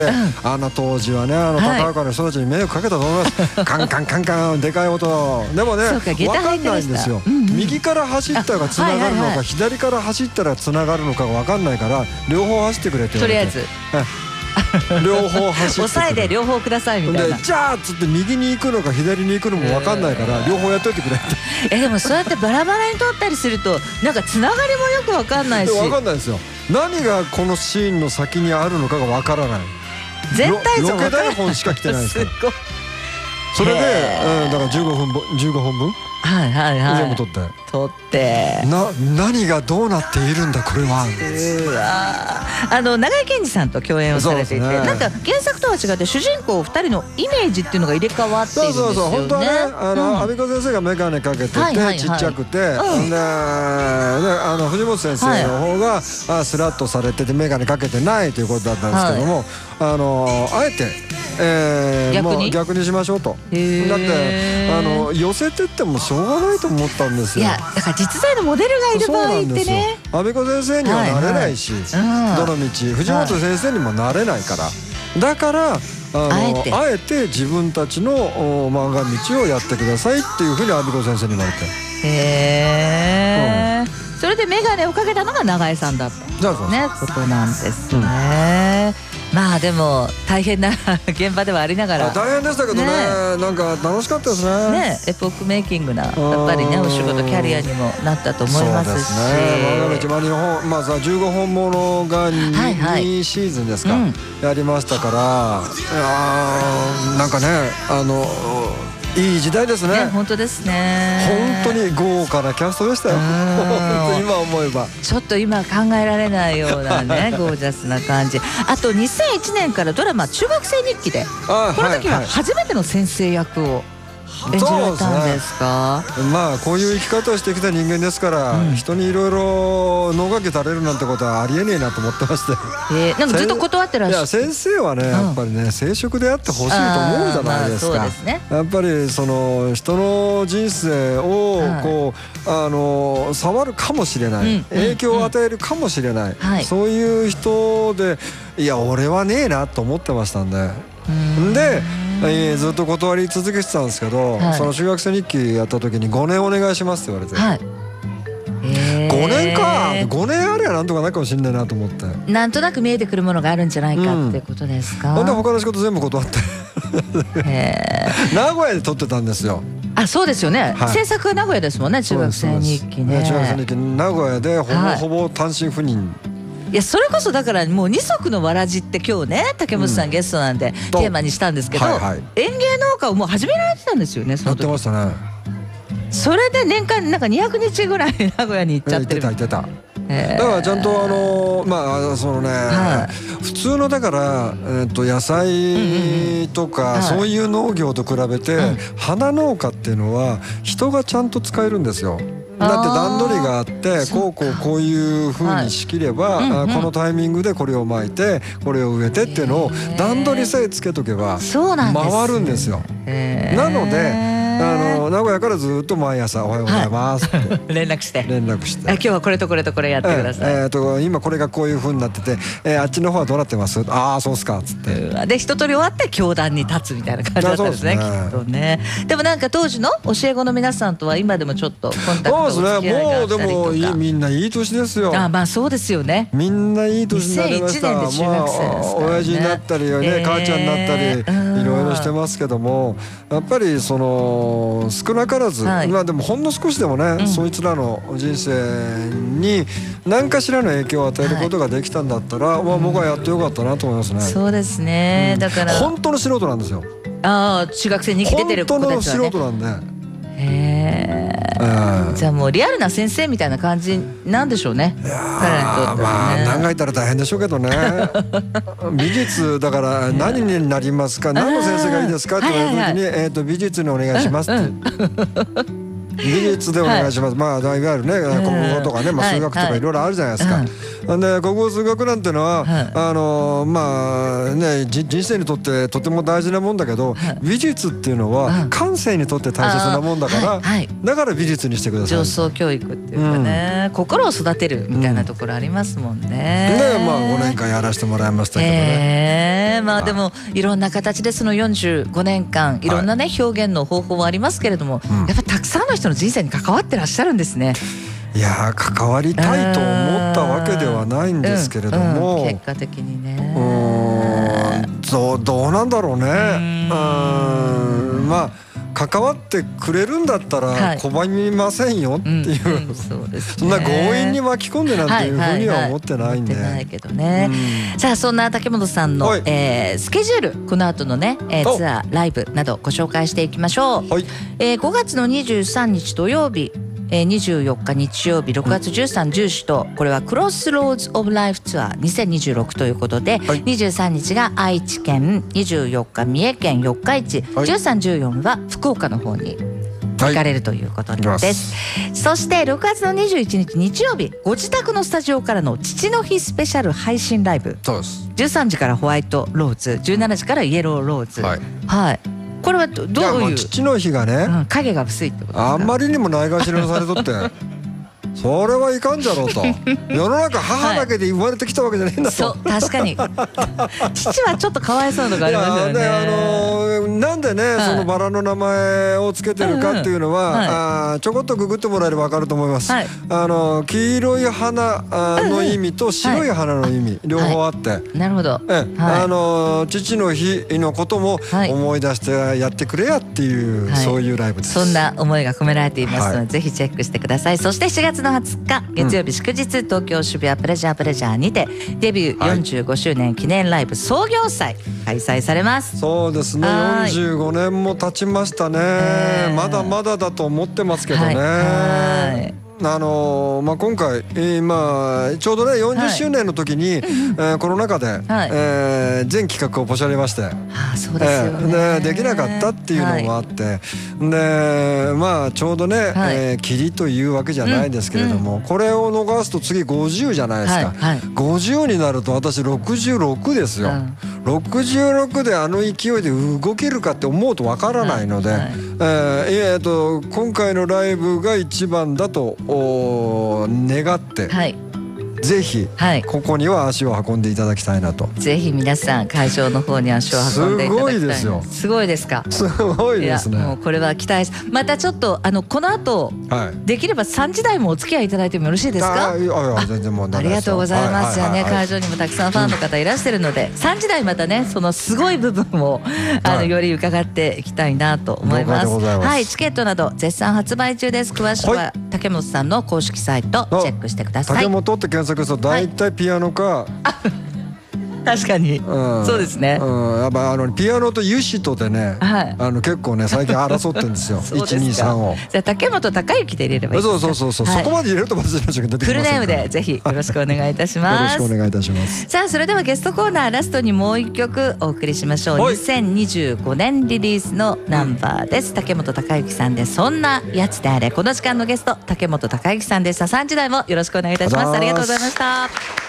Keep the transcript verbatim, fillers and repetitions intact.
あの当時はね、あの高岡の人たちに迷惑かけたと思います。カンカンカンカンでかい音でもね、分かんないんですよ。右から走ったらつながるのか左から走ったらつながるのかが分かんないから、両方走ってくれって言われて、とりあえず両方走って抑えで両方くださいみたいな。 でじゃあっつって右に行くのか左に行くのも分かんないから両方やっといてくれって。 えでもそうやってバラバラに撮ったりするとなんかつながりもよく分かんないし、 分かんないですよ。何がこのシーンの先にあるのかが分からない。 絶対ロケ台本しか来てないですから。それで、うん、だからじゅうごふんじゅうごほんぶんはいはいはい全部撮って撮ってな何がどうなっているんだこれは。 うわあの長井健二さんと共演をされていて、ね、なんか原作とは違って主人公ふたりのイメージっていうのが入れ替わっているんですよね。 そうそうそう、本当はね、あの阿孫子先生が眼鏡かけててちっちゃくて、であの藤本先生の方がスラッとされてて眼鏡かけてないということだったんですけども、あのあえてえー、もう逆にしましょうと。だってあの寄せてってもしょうがないと思ったんですよ。 いやだから実在のモデルがいる場合ってね、 阿孫子先生にはなれないし、どの道藤本先生にもなれないから、だからあのあえて自分たちの漫画道をやってくださいっていうふうに阿孫子先生に言われて、 へえ、それで眼鏡をかけたのが永江さんだったねことなんですね。まあでも大変な現場ではありながら大変でしたけどね、なんか楽しかったですね。 ね、エポックメイキングなやっぱりねお仕事キャリアにもなったと思いますし、 漫画道まあ日本まあさじゅうごほんものがにシーズンですかやりましたから、なんかねあのいい時代ですね。 本当ですね。 本当に豪華なキャストでしたよ。今思えばちょっと今考えられないようなねゴージャスな感じ。あとにせんいちねんからドラマ「中学生日記」でこの時は初めての先生役を演じられたんですか。 まあこういう生き方をしてきた人間ですから、人にいろいろ能書きされるなんてことはありえねえなと思ってまして、 えなんかずっと断ってらっしゃる。 いや先生はねやっぱりね正職であってほしいと思うじゃないですか。やっぱりその人の人生をこうあの触るかもしれない、影響を与えるかもしれない、そういう人でいや俺はねえなと思ってましたんで、でえー、ずっと断り続けてたんですけど、はい、その中学生日記やった時にごねんお願いしますって言われて、はい、えー、ごねんかごねんあればなんとかなるかもしれないなと思って、 なんとなく見えてくるものがあるんじゃないかってことですか。 ほんで他の仕事全部断って名古屋で撮ってたんですよ。 あ、そうですよね、はい、制作は名古屋ですもんね。中学生日記ね、 中学生日記名古屋でほぼ、はい、ほぼ単身赴任。 いやそれこそだからもう二足のわらじって今日ね竹本さんゲストなんでテーマにしたんですけど、園芸農家をもう始められてたんですよね。その時やってましたね。 それで年間なんかにひゃくにちぐらい名古屋に行っちゃってる。 行ってた行ってた。だからちゃんとあのまあそのね、普通のだからえっと野菜とかそういう農業と比べて花農家っていうのは人がちゃんと使えるんですよ。だって段取りがあってこうこうこういう風に仕切れば、このタイミングでこれを巻いてこれを植えてっていうのを段取りさえつけとけば回るんですよ。なのであの名古屋からずっと毎朝「おはようございます」って連絡して連絡して「 今日はこれとこれとこれやってください」 えと今これがこういう風になっててあっちの方はどうなってます？ああそうっすかっつってで一通り終わって教壇に立つみたいな感じだったんですね、きっとね。でもなんか当時の教え子の皆さんとは今でもちょっとコンタクトお付き合いがあったりとか。 もうでもみんないい年ですよ。 あまあそうですよね。 みんないい年になりました。 にせんいちねんで中学生ですからね。 親父になったりね母ちゃんになったりいろいろしてますけども、やっぱりその少なからず、まあでもほんの少しでもね、そいつらの人生に何かしらの影響を与えることができたんだったら、まあ僕はやってよかったなと思いますね。そうですね。だから本当の素人なんですよ。ああ中学生に生きててる子たちはね。本当の素人なんで。へえ。じゃあもうリアルな先生みたいな感じなんでしょうね。いやまあ考えたら大変でしょうけどね。美術だから何になりますか、何の先生がいいですかって言われた時にえっと美術にお願いしますって。美術でお願いします。まあいわゆるね国語とかね、まあ数学とかいろいろあるじゃないですか。 で国語数学なんてのは、 はい、 あのまあね人生にとってとても大事なもんだけど、はい、美術っていうのは感性にとって大切なもんだから、はいはい、だから美術にしてください。 上層教育っていうかね、うん、心を育てるみたいなところありますもんね。 でまあごねんかんやらせてもらいましたけどね。 えー、まあでもいろんな形でそのよんじゅうごねんかんいろんなね、はい、表現の方法はありますけれども、うん、やっぱりたくさんの人の人生に関わってらっしゃるんですね。 いや関わりたいと思ったわけではないんですけれども、 うんうん、結果的にねうーんどう、どうなんだろうね。うーんまあ関わってくれるんだったら拒みませんよっていう、はいうんうん そ, うですね、そんな強引に巻き込んでなんていうふうには思ってないんで、 はいはいはい、思ってないけどね、うん、さあそんな竹本さんの、はいえー、スケジュールこの後のね、えー、ツアーライブなどご紹介していきましょう、はいえー、ごがつのにじゅうさんにち土曜日えー、にじゅうよっか日曜日ろくがつじゅうさん、じゅうよんとこれはクロスローズオブライフツアーにせんにじゅうろくということで、はい、にじゅうさんにちが愛知県、にじゅうよっか三重県四日市、はい、じゅうさん、じゅうよんは福岡の方に行かれるということです、はい、そしてろくがつのにじゅういちにち日曜日ご自宅のスタジオからの父の日スペシャル配信ライブ、 そうですじゅうさんじからホワイトローズ、じゅうしちじからイエローローズ、はい、はいこれは ど, どういう父の日がね、うん、 影が薄いってことですか。 あんまりにもないがしろにされとってそれはいかんじゃろうと世の中母だけで生まれてきたわけじゃないんだと、 はい、そう確かに父はちょっとかわいそうなのがありますよね。いや、ね、あのー、なんでね、はい、そのバラの名前をつけてるかっていうのは、うんうんはい、あちょこっとググってもらえれば分かると思います、はい、あのー、黄色い花の意味と白い花の意味、はい、両方あって、はい、なるほど、 え、はい、あのー、父の日のことも思い出してやってくれやっていう、はい、そういうライブです。 そんな思いが込められていますので、はい、ぜひチェックしてください。そしてしがつのはつか月曜日祝日、うん、東京渋谷プレジャープレジャーにてデビューよんじゅうごしゅうねん記念ライブ創業祭開催されます。 そうですね、よんじゅうごねんも経ちましたね、えー、まだまだだと思ってますけどね、はいはいあのーまあ、今回、えーまあ、ちょうどねよんじゅっしゅうねんの時に、はいえー、コロナ禍で、はいえー、全企画をポシャりまして、はあそうですよねえー、で, できなかったっていうのもあって、はい、でまあちょうどね、はいえー、キリというわけじゃないですけれども、うんうん、これを逃すと次ごじゅうじゃないですか、はいはい、ごじゅうになると私ろくじゅうろくですよ、うん、ろくじゅうろくであの勢いで動けるかって思うとわからないので、はいはいえーえー、と今回のライブが一番だと願って、はい、ぜひ、はい、ここには足を運んでいただきたいなと。 ぜひ皆さん会場の方に足を運んでいただきたい。 すごいですよ。 すごいですか。 すごいですね。 いやもうこれは期待しまたちょっとあのこの後、はい、できればさんじ台もお付き合いいただいてもよろしいですか。あいや全然問題ないです。ありがとうございます。じゃあね会場にもたくさんファンの方いらしてるので、うん、さんじ台またねそのすごい部分をあの、はい、より伺っていきたいなと思います。はい、チケットなど絶賛発売中です。詳しくは、はい、竹本さんの公式サイトチェックしてください。 竹本って検索すると大体ピアノか、 確かに、うん、そうですね、 うん、やっぱあのピアノとユシトでね、はい、あの結構ね最近争ってるんですよいちにさんを。 じゃあ竹本孝之で入れればいいですか。 そうそうそうそう、はい、そこまで入れると私たちが出てきます。 フルネームでぜひよろしくお願いいたしますよろしくお願いいたします。 さあそれではゲストコーナーラストにもう一曲お送りしましょう、はい、にせんにじゅうごねんリリースのナンバーです、うん、竹本孝之さんでそんなやつであれ。この時間のゲスト竹本孝之さんでした。さんじ台もよろしくお願いいたします。ありがとうございました。